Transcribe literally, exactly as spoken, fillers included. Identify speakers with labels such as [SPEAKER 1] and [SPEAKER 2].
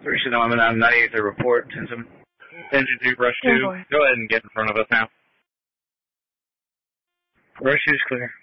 [SPEAKER 1] three should I'm on ninety-eight to report. ten seven.
[SPEAKER 2] Engine two, brush two. Go ahead and get in front of us now.
[SPEAKER 1] Brush two is clear.